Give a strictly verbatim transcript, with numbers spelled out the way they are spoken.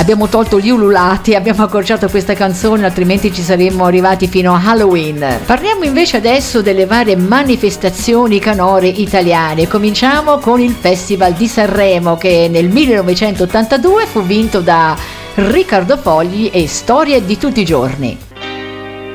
abbiamo tolto gli ululati, abbiamo accorciato questa canzone, altrimenti ci saremmo arrivati fino a Halloween. Parliamo invece adesso delle varie manifestazioni canore italiane. Cominciamo con il Festival di Sanremo, che nel millenovecentottantadue fu vinto da Riccardo Fogli e Storie di tutti i giorni.